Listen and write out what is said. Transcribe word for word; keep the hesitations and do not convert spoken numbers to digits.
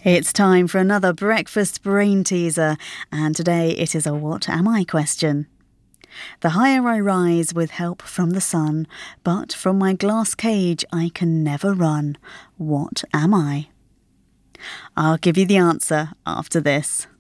It's time for another breakfast brain teaser, and today it is a what am I question. The higher I rise with help from the sun, but from my glass cage I can never run. What am I? I'll give you the answer after this.